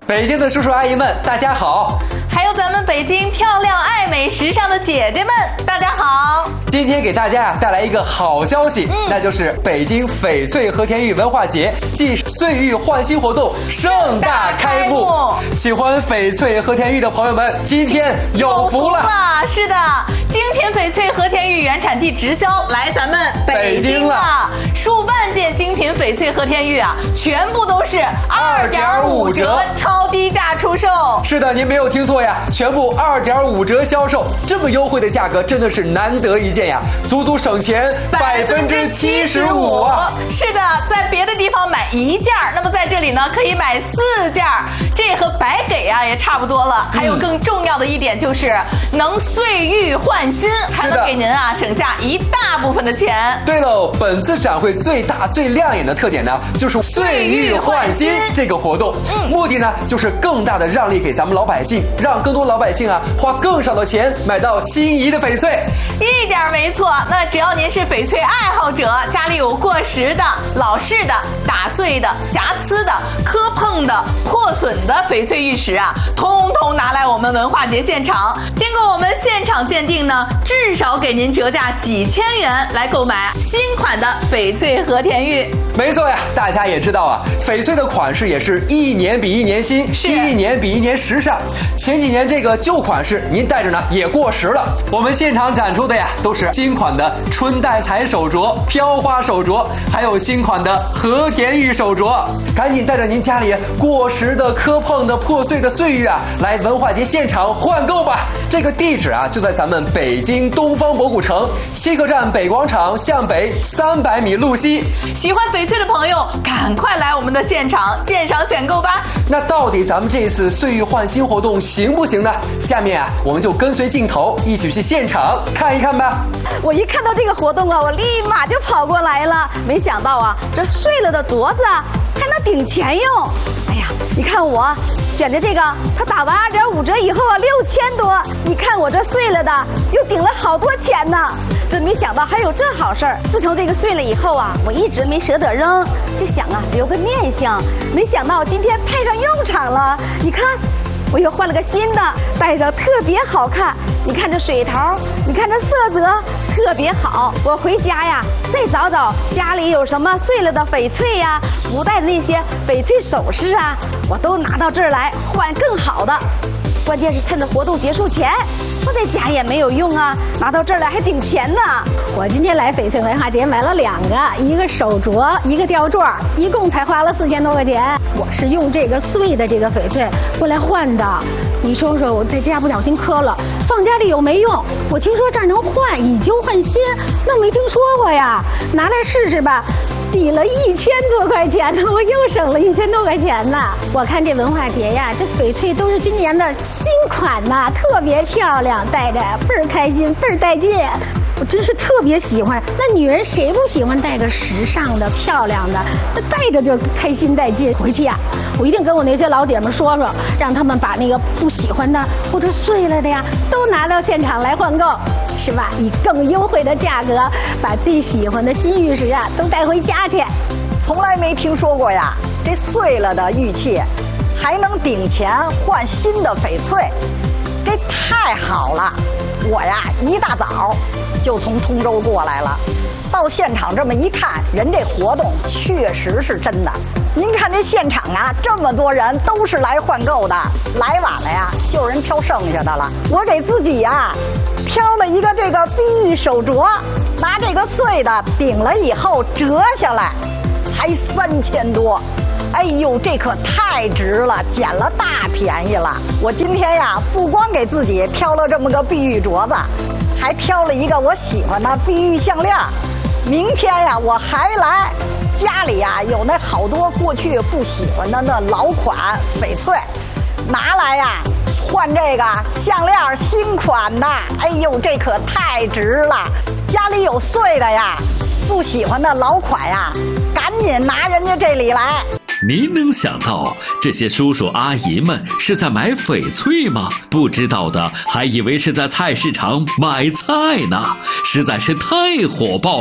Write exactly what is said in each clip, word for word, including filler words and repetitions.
北京的叔叔阿姨们，大家好！ 还有咱们北京漂亮、爱美、时尚的姐姐们，大家好！ 今天给大家呀带来一个好消息，嗯、那就是北京翡翠和田玉文化节暨岁玉焕新活动盛大开幕。喜欢翡翠和田玉的朋友们，今天有福了！ 是的，精品翡翠和田玉原产地直销来咱们北京了，数万件精品翡翠和田玉啊，全部都是二点五折超低价出售。 是的，您没有听错呀，全部二点五折销售，这么优惠的价格真的是难得一见呀，足足省钱百分之七十五。 是的，在别的地方买一件，那么在这里呢可以买四件，这和白给啊也差不多了。还有更重要的一点就是能岁玉焕新，还能给您啊省下一大部分的钱。 对喽，本次展会最大最亮眼的特点呢，就是岁玉焕新这个活动，嗯、目的呢就是更大的让利给咱们老百姓，让更多老百姓啊花更少的钱买到心仪的翡翠。 一点没错，那只要您是翡翠爱好者，家里有过时的、老式的、打碎的、瑕疵的、磕碰的、破损的翡翠玉石啊，通通拿来我们文化节现场，经过我们现场鉴定呢，至少给您折价几千元来购买新款的翡翠和田玉。 没错呀，大家也知道啊，翡翠的款式也是一年比一年新，是一年比一年时尚。前几年这个旧款式您戴着呢也过时了，我们现场展出的呀都是新款的春带彩手镯、飘花手镯，还有新款的和田玉手镯。赶紧带着您家里过时的、磕碰的、破碎的岁玉啊，来文化节现场换购吧。这个地址啊就在咱们北京东方博古城西客站北广场向北三百米路西。 喜欢翡翠的朋友，赶快来我们的现场鉴赏选购吧。 那到底咱们这次岁玉焕新活动行不行呢？下面啊，我们就跟随镜头一起去现场看一看吧。 我一看到这个活动啊，我立马就跑过来了。没想到啊，这碎了的镯子啊还能顶钱用。哎呀，你看我选的这个，它打完二点五折以后啊，六千多。你看我这碎了的，又顶了好多钱呢。真没想到还有这好事儿。自从这个碎了以后啊，我一直没舍得扔，就想啊留个念想。没想到今天派上用场了。你看，我又换了个新的，戴上特别好看。你看这水头，你看这色泽特别好。我回家呀，再找找家里有什么碎了的翡翠呀、不戴的那些翡翠首饰啊，我都拿到这儿来换更好的。关键是趁着活动结束前，我在家也没有用啊，拿到这儿来还顶钱呢。 我今天来翡翠文化节买了两个，一个手镯，一个吊坠，一共才花了四千多块钱。我是用这个碎的这个翡翠过来换的。你说说，我在家不小心磕了，放家里又没用。我听说这儿能换，以旧换新，那没听说过呀，拿来试试吧。抵了一千多块钱呢，我又省了一千多块钱呢。我看这文化节呀，这翡翠都是今年的新款呐，特别漂亮，戴着倍儿开心，倍儿带劲。我真是特别喜欢。那女人谁不喜欢戴个时尚的、漂亮的？那戴着就开心带劲。回去呀，我一定跟我那些老姐们说说，让他们把那个不喜欢的或者碎了的呀，都拿到现场来换购。是吧？以更优惠的价格，把最喜欢的新玉石啊都带回家去。 从来没听说过呀，这碎了的玉器还能顶钱换新的翡翠，这太好了！我呀一大早就从通州过来了，到现场这么一看，人这活动确实是真的。您看这现场啊，这么多人都是来换购的，来晚了呀，就有人挑剩下的了。我给自己呀挑了一个这个碧玉手镯，拿这个碎的顶了以后折下来，才三千多。哎呦，这可太值了，捡了大便宜了。我今天呀，不光给自己挑了这么个碧玉镯子，还挑了一个我喜欢的碧玉项链。明天呀，我还来。家里呀有那好多过去不喜欢的那老款翡翠，拿来呀换这个项链新款的。哎呦，这可太值了！家里有碎的呀，不喜欢的老款呀，赶紧拿人家这里来。 您能想到这些叔叔阿姨们是在买翡翠吗？不知道的还以为是在菜市场买菜呢，实在是太火爆了。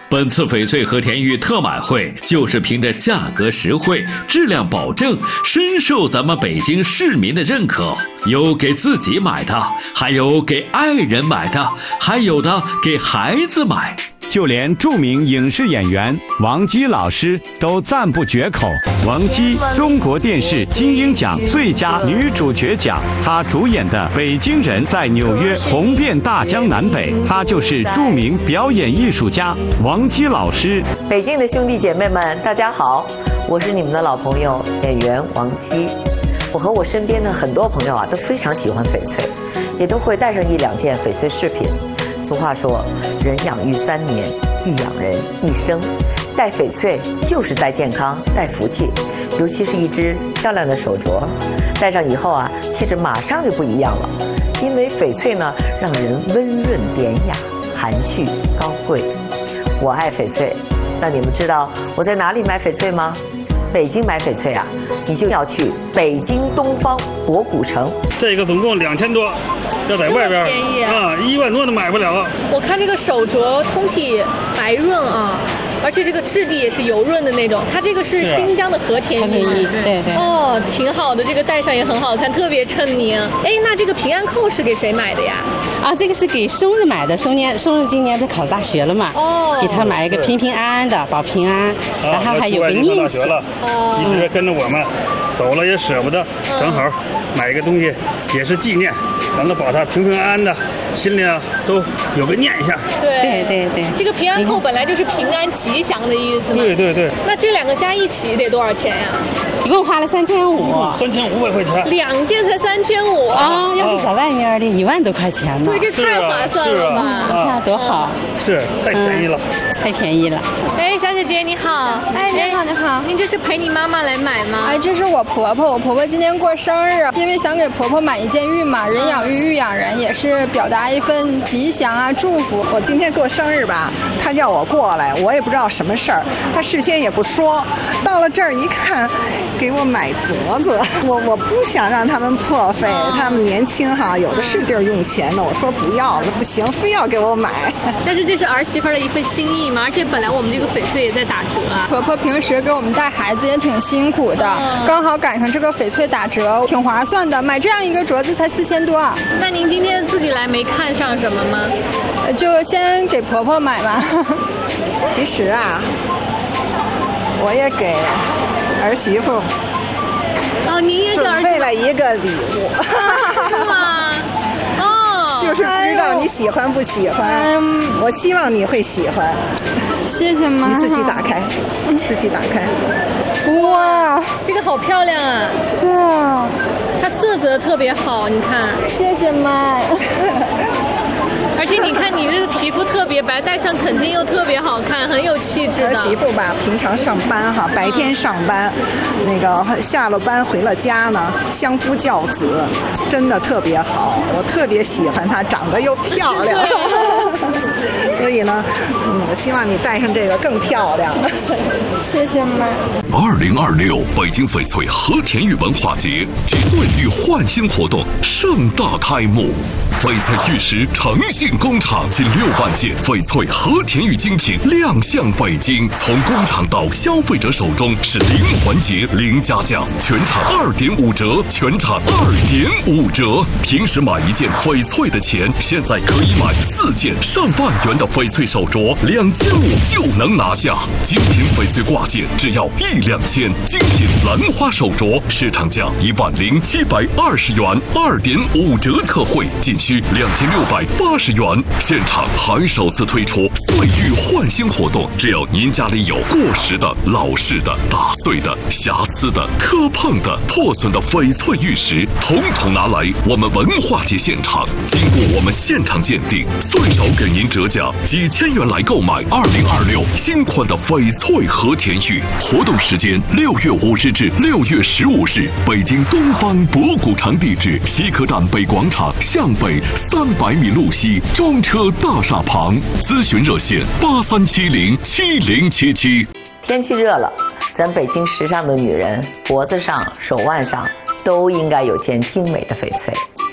本次翡翠和田玉特买会就是凭着价格实惠、质量保证，深受咱们北京市民的认可。有给自己买的，还有给爱人买的，还有的给孩子买。 就连著名影视演员王姬老师都赞不绝口。王姬，中国电视金鹰奖最佳女主角奖，她主演的《北京人》在纽约红遍大江南北。她就是著名表演艺术家王姬老师。 北京的兄弟姐妹们，大家好，我是你们的老朋友演员王姬。我和我身边的很多朋友啊，都非常喜欢翡翠，也都会带上一两件翡翠饰品。俗话说，人养育三年，玉养人一生。戴翡翠就是带健康、带福气，尤其是一只漂亮的手镯，戴上以后啊，气质马上就不一样了。因为翡翠呢，让人温润典雅、含蓄高贵。我爱翡翠，那你们知道我在哪里买翡翠吗？北京买翡翠啊，你就要去北京东方博古城。 这个总共两千多，要在外边便宜啊，一万多都买不了。 我看这个手镯通体白润啊，而且这个质地也是油润的那种。它这个是新疆的和田玉， 对对。 哦，挺好的，这个戴上也很好看，特别衬您。哎，那这个平安扣是给谁买的呀？ 啊，这个是给孙子买的。孙年孙子今年不是考大学了嘛？哦，给他买一个平平安安的，保平安， 啊、 然后还有个念想。哦，一直跟着我们走了也舍不得，嗯、正好买一个东西也是纪念，完了保他平平安安的，心里啊都有个念想。 对对对对， 这个平安扣本来就是平安吉祥的意思嘛。 对对对。 那这两个加一起得多少钱呀？ 一共花了三千五。 三千五百块钱。 两件才三千五啊！要是在外面的一万多块钱呢。 对，这太划算了吧？ 你看多好。 是，太便宜了。 太便宜了。 哎，小姐姐你好。 哎，你好你好。 您这是陪你妈妈来买吗？ 哎，这是我婆婆，我婆婆今天过生日，因为想给婆婆买一件玉嘛，人养玉，玉养人，也是表达一份吉祥啊祝福。 我今天过生日吧，她叫我过来，我也不知道什么事儿，她事先也不说，到了这儿一看，给我买镯子，我我不想让他们破费，他们年轻哈，有的是地儿用钱的，我说不要了，不行，非要给我买。 但是这是儿媳妇的一份心意嘛，而且本来我们这个翡翠也在打折啊。 婆婆平时给我们带孩子也挺辛苦的，嗯、刚好赶上这个翡翠打折，挺划算的。买这样一个镯子才四千多。 那您今天自己来没看上什么吗？ 就先给婆婆买吧。 其实啊，我也给儿媳妇。 哦，您也给儿媳妇准备了一个礼物。 是吗？哦， 就是不知道你喜欢不喜欢。嗯、我希望你会喜欢。 谢谢妈。 你自己打开，自己打开。 哇， 这个好漂亮啊！ 对啊， 它色泽特别好，你看。 谢谢妈。 而且你看你这个皮肤特别白，戴上肯定又特别好看，很有气质的。 儿媳妇吧，平常上班哈，白天上班，嗯、那个下了班回了家呢，相夫教子，真的特别好。我特别喜欢她，长得又漂亮。所以呢，嗯，我希望你戴上这个更漂亮。 谢谢妈。 二零二六北京翡翠和田玉文化节及岁玉焕新活动盛大开幕，翡翠玉石诚信工厂近六万件翡翠和田玉精品亮相北京，从工厂到消费者手中是零环节零加价，全场二点五折，全场二点五折。平时买一件翡翠的钱，现在可以买四件上万元的翡翠手镯，两千五就能拿下。精品翡翠挂件只要一两千，精品兰花手镯市场价一万零七百二十元，二点五折特惠，仅需两千六百八十元。现场还首次推出岁玉焕新活动，只要您家里有过时的、老式的、打碎的、瑕疵的、磕碰的、破损的翡翠玉石，统统拿来我们文化节现场，经过我们现场鉴定，最少给您折价几千元来购买二零二六新款的翡翠和田玉。活动时间六月五日至六月十五日，北京东方博古城，地址西客站北广场向北三百米路西中车大厦旁，咨询热线八三七零七零七七。 天气热了，咱北京时尚的女人脖子上、手腕上都应该有件精美的翡翠。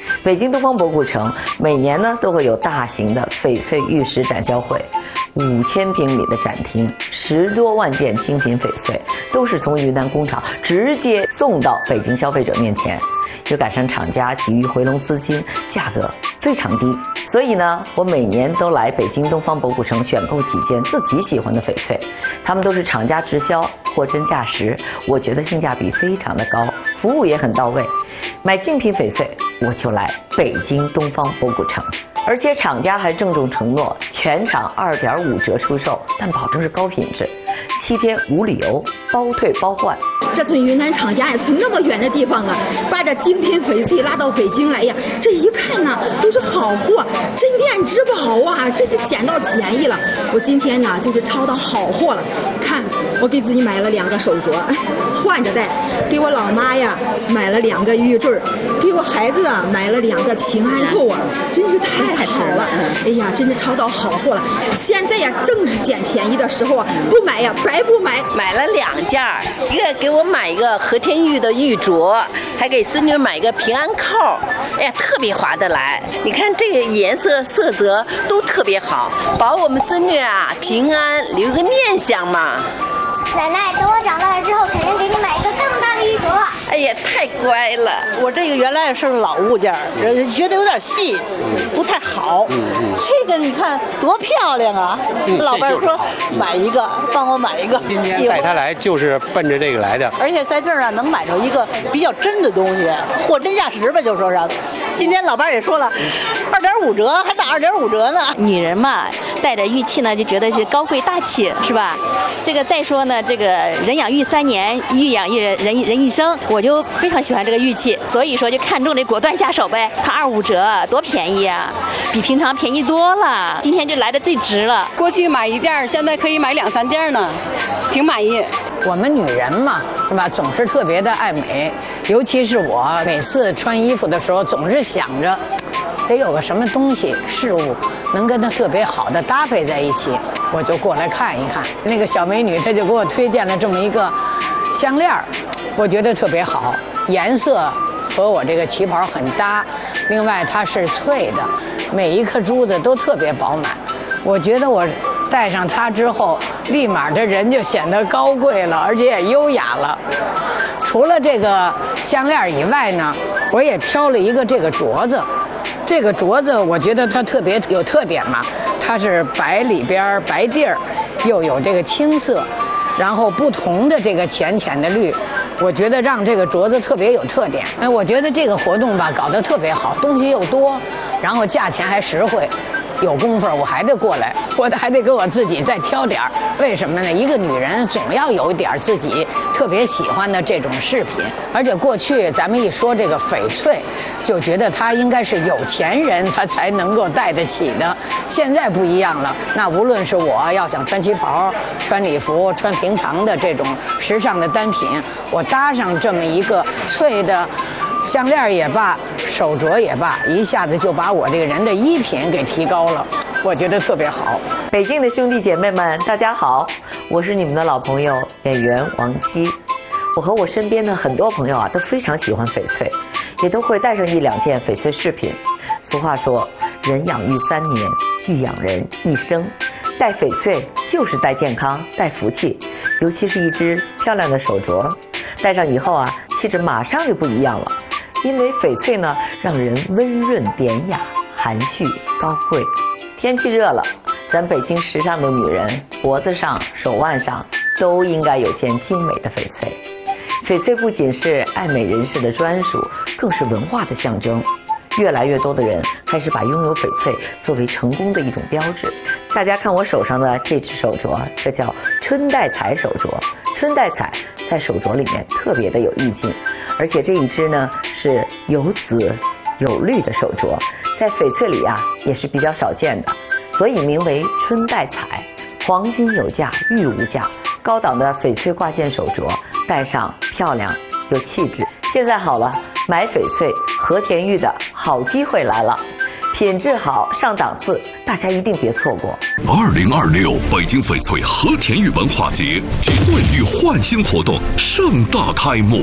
北京东方博古城每年呢都会有大型的翡翠玉石展销会，五千平米的展厅，十多万件精品翡翠都是从云南工厂直接送到北京消费者面前，又赶上厂家急于回笼资金，价格非常低，所以呢，我每年都来北京东方博古城选购几件自己喜欢的翡翠，他们都是厂家直销，货真价实，我觉得性价比非常的高，服务也很到位。买精品翡翠，我就来北京东方博古城。而且厂家还郑重承诺，全场二点五折出售，但保证是高品质，七天无理由，包退包换。 这从云南厂家呀，从那么远的地方啊，把这精品翡翠拉到北京来呀，这一看呢，都是好货，镇店之宝啊，这是捡到便宜了。我今天呢，就是抄到好货了。看，我给自己买了两个手镯，哎，换着戴；给我老妈呀买了两个玉坠，给我孩子啊买了两个平安扣啊，真是太好了。哎呀，真是抄到好货了。现在呀，正是捡便宜的时候啊，不买呀，白不买。 买了两件，一个给我买一个和田玉的玉镯，还给孙女买一个平安扣，哎呀，特别划得来。你看这个颜色色泽都特别好，保我们孙女啊平安，留个念想嘛。 奶奶，等我长大了之后，肯定给你买一个更大的玉镯。 哎呀，太乖了！ 我这个原来是老物件，觉得有点细，不太好。嗯嗯、这个你看多漂亮啊！嗯、老伴说买一个，帮我买一个。 今天带他来就是奔着这个来的。 而且在这儿啊，能买着一个比较真的东西，货真价实吧，就说是。今天老伴也说了，二点五折，还打二点五折呢。 女人嘛，带着玉器呢，就觉得是高贵大气，是吧？这个再说呢，这个人养玉三年，玉养玉人人一生，我就非常喜欢这个玉器，所以说就看中这果断下手呗。它二五折，多便宜啊，比平常便宜多了。今天就来的最值了。 过去买一件，现在可以买两三件呢，挺满意。 我们女人嘛，是吧？总是特别的爱美，尤其是我每次穿衣服的时候，总是想着得有个什么东西事物能跟它特别好的搭配在一起，我就过来看一看。那个小美女她就给我推荐了这么一个项链，我觉得特别好，颜色和我这个旗袍很搭，另外它是脆的，每一颗珠子都特别饱满，我觉得我戴上它之后，立马这人就显得高贵了，而且也优雅了。除了这个项链以外呢，我也挑了一个这个镯子。这个镯子我觉得它特别有特点嘛，它是白里边白地儿，又有这个青色，然后不同的这个浅浅的绿，我觉得让这个镯子特别有特点。哎，我觉得这个活动吧搞得特别好，东西又多，然后价钱还实惠。有功夫我还得过来，我还得给我自己再挑点儿。为什么呢？一个女人总要有一点自己特别喜欢的这种饰品，而且过去咱们一说这个翡翠，就觉得它应该是有钱人他才能够戴得起的。现在不一样了，那无论是我要想穿旗袍、穿礼服、穿平常的这种时尚的单品，我搭上这么一个翠的项链也罢，手镯也罢，一下子就把我这个人的衣品给提高了，我觉得特别好。 北京的兄弟姐妹们，大家好，我是你们的老朋友演员王姬。我和我身边的很多朋友啊，都非常喜欢翡翠，也都会带上一两件翡翠饰品。俗话说，人养玉三年，玉养人一生。戴翡翠就是带健康、带福气，尤其是一只漂亮的手镯，戴上以后啊，气质马上就不一样了。因为翡翠呢，让人温润典雅、含蓄高贵。天气热了，咱北京时尚的女人脖子上、手腕上都应该有件精美的翡翠。翡翠不仅是爱美人士的专属，更是文化的象征。越来越多的人开始把拥有翡翠作为成功的一种标志。大家看我手上的这只手镯，这叫春带彩手镯。春带彩在手镯里面特别的有意境，而且这一只呢是有紫有绿的手镯，在翡翠里啊也是比较少见的，所以名为春带彩。黄金有价，玉无价，高档的翡翠挂件手镯，戴上漂亮有气质。现在好了，买翡翠和田玉的好机会来了，品质好上档次，大家一定别错过。 二零二六北京翡翠和田玉文化节集岁玉焕新活动盛大开幕，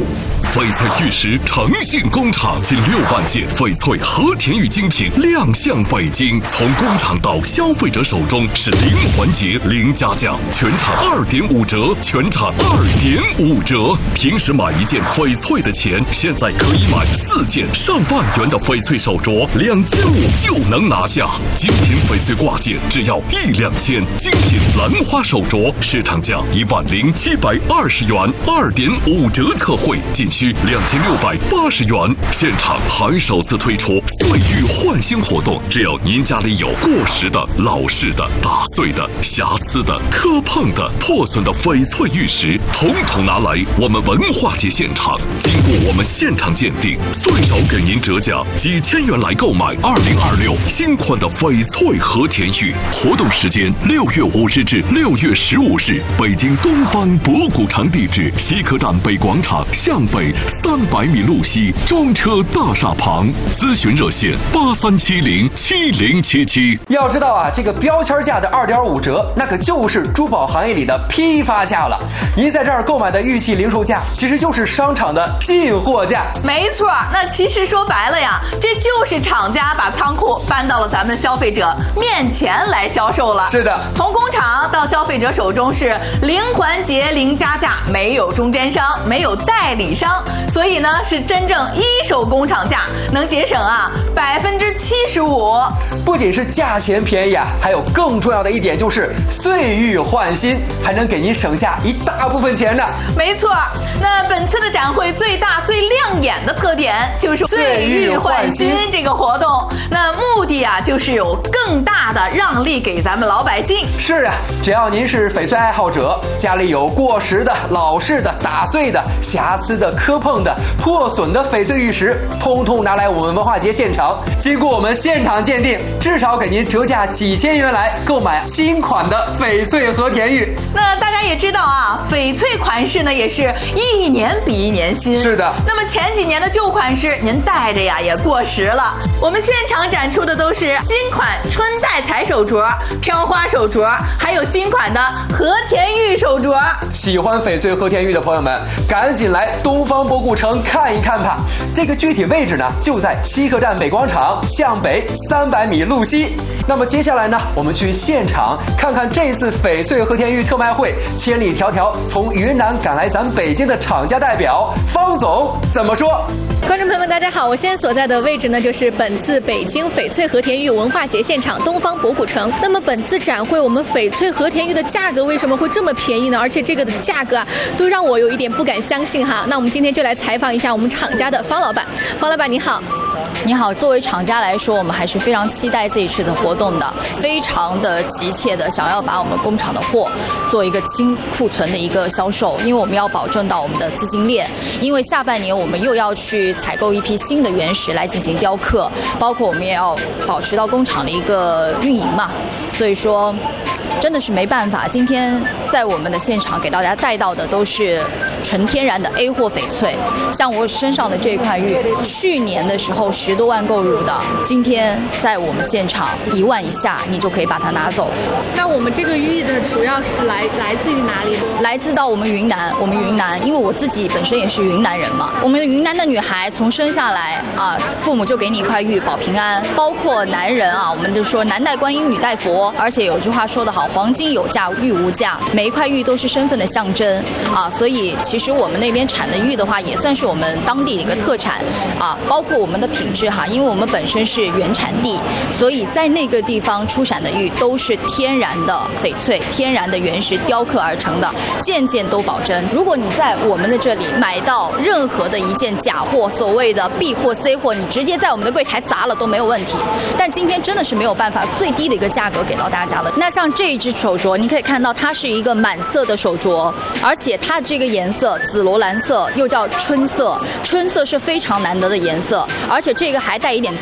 翡翠玉石诚信工厂近六万件翡翠和田玉精品亮相北京，从工厂到消费者手中是零环节零加价，全场二点五折，全场二点五折。平时买一件翡翠的钱，现在可以买四件上万元的翡翠手镯，两千五就能拿下。精品翡翠挂件只要一两千，精品兰花手镯市场价一万零七百二十元，二点五折特惠，仅需两千六百八十元。现场还首次推出岁玉换新活动，只要您家里有过时的、老式的、打碎的、瑕疵的、磕碰的、破损的翡翠玉石，统统拿来我们文化节现场，经过我们现场鉴定，最少给您折价几千元来购买二零二六新款的翡翠和田玉。活动时间六月五日至六月十五日，北京东方博古城地址西客站北广场向北三百米路西中车大厦旁，咨询热线八三七零七零七七。 要知道啊，这个标签价的二点五折，那可就是珠宝行业里的批发价了。您在这儿购买的玉器零售价，其实就是商场的进货价。 没错，那其实说白了呀，这就是厂家把仓库搬到了咱们消费者面前来销售了。 是的， 从工厂到消费者手中是零环节零加价，没有中间商，没有代理商，所以呢是真正一手工厂价，能节省啊百分之七十五。 不仅是价钱便宜啊，还有更重要的一点就是岁玉换新，还能给您省下一大部分钱呢。 没错，那本次的展会最大最亮眼的特点就是岁玉换新这个活动，那目的啊就是有更大的让利给咱们老百姓。 是啊，只要您是翡翠爱好者，家里有过时的、老式的、打碎的、瑕疵的、磕碰的、破损的翡翠玉石，通通拿来我们文化节现场，经过我们现场鉴定，至少给您折价几千元来购买新款的翡翠和田玉。 那大家也知道啊，翡翠款式呢也是一年比一年新。 是的。 那么前几年的旧款式，您戴着呀也过时了。我们现场展出的都是新款春带彩手镯、飘花手镯，还有新款的和田玉手镯。 喜欢翡翠和田玉的朋友们，赶紧来东方博古城看一看吧。这个具体位置呢，就在西客站北广场向北三百米路西。那么接下来呢，我们去现场看看这次翡翠和田玉特卖会，千里迢迢从云南赶来咱北京的厂家代表方总怎么说。 观众朋友们，大家好！我现在所在的位置呢，就是本次北京翡翠和田玉文化节现场东方博古城。那么本次展会，我们翡翠和田玉的价格为什么会这么便宜呢？而且这个的价格啊，都让我有一点不敢相信哈。那我们今天就来采访一下我们厂家的方老板。方老板你好。 你好，作为厂家来说，我们还是非常期待这一次的活动的，非常的急切的想要把我们工厂的货做一个清库存的一个销售，因为我们要保证到我们的资金链，因为下半年我们又要去采购一批新的原石来进行雕刻，包括我们也要保持到工厂的一个运营嘛，所以说真的是没办法，今天在我们的现场给大家带到的都是纯天然的 A 货翡翠，像我身上的这块玉，去年的时候十多万购入的，今天在我们现场一万以下，你就可以把它拿走。 那我们这个玉的主要是来来自于哪里？ 来自到我们云南，我们云南，因为我自己本身也是云南人嘛，我们云南的女孩从生下来啊，父母就给你一块玉保平安，包括男人啊，我们就说男戴观音，女戴佛，而且有句话说得好，黄金有价，玉无价，每一块玉都是身份的象征啊，所以其实我们那边产的玉的话，也算是我们当地的一个特产啊，包括我们的品质哈，因为我们本身是原产地，所以在那个地方出产的玉都是天然的翡翠，天然的原石雕刻而成的，件件都保真。如果你在我们的这里买到任何的一件假货，所谓的 B 货 C 货，你直接在我们的柜台砸了都没有问题。但今天真的是没有办法最低的一个价格给到大家了。那像这一只手镯，你可以看到它是一个满色的手镯，而且它这个颜色紫罗兰色又叫春色，春色是非常难得的颜色，而且这个还带一点